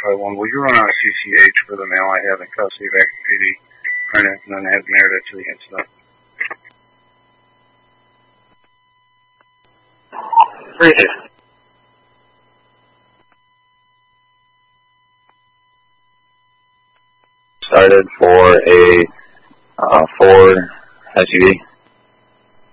551. Will you run out of CCH for the mail I have in custody of active PD? Print it, and then have narrated it to the incident. Read it. Started for a Ford SUV.